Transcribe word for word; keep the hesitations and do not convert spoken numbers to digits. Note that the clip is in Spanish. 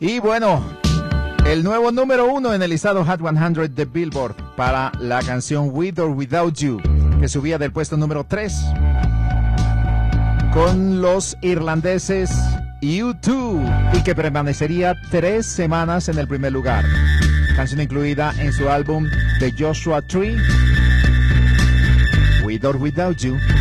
Y bueno, el nuevo número uno en el listado Hot cien de Billboard para la canción With or Without You, que subía del puesto número tres con los irlandeses U dos y que permanecería tres semanas en el primer lugar. Canción incluida en su álbum The Joshua Tree, With or Without You.